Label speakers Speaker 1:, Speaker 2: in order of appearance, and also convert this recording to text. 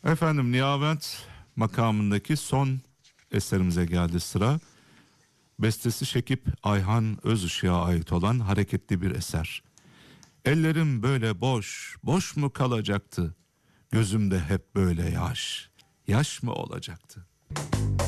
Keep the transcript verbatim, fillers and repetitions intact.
Speaker 1: Efendim, Nihavent makamındaki son eserimize geldi sıra. Bestesi Şekip Ayhan Özışık'a ait olan hareketli bir eser. Ellerim böyle boş, boş mu kalacaktı? Gözümde hep böyle yaş, yaş mı olacaktı?